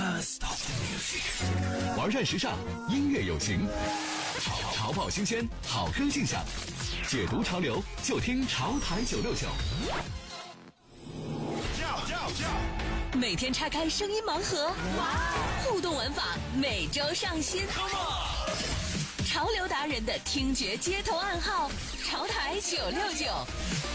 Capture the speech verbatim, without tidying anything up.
玩转时尚，音乐有型，潮爆新鲜，好歌欣赏，解读潮流就听潮台九六九。 每天拆开声音盲盒，互动玩法每周上新。潮流达人的听觉街头暗号，潮台九六九。